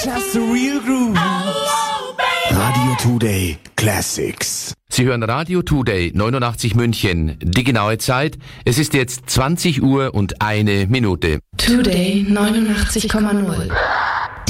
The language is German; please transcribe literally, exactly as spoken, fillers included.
Just the real groove. Radio Today Classics. Sie hören Radio Today neunundachtzig München. Die genaue Zeit, es ist jetzt zwanzig Uhr und eine Minute. Today neunundachtzig Komma null.